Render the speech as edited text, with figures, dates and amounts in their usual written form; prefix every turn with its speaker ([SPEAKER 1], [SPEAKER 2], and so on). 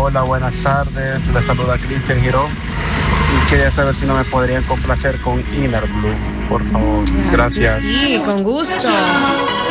[SPEAKER 1] Hola, buenas tardes. Les saluda Cristian Girón. Y quería saber si no me podrían complacer con Inner Blue, por favor.
[SPEAKER 2] Claro que
[SPEAKER 1] Gracias.
[SPEAKER 2] sí, con gusto.